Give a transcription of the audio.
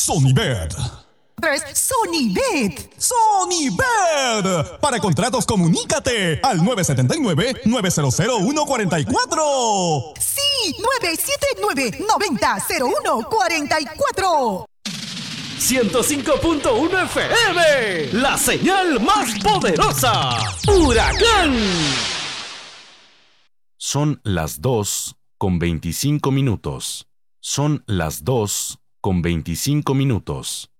Sonibet. 3. Sonibet. Sonibet. Para contratos, comunícate al 979-900-144. Sí, 979-90-0144. 105.1 FM, la señal más poderosa. ¡Huracán! Son las 2:25. Son las 2:25.